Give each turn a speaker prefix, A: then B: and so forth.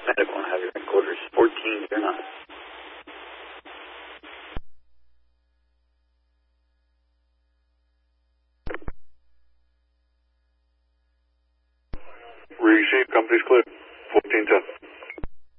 A: medical and have your headquarters 1409.
B: Receive, company's clear. 1410.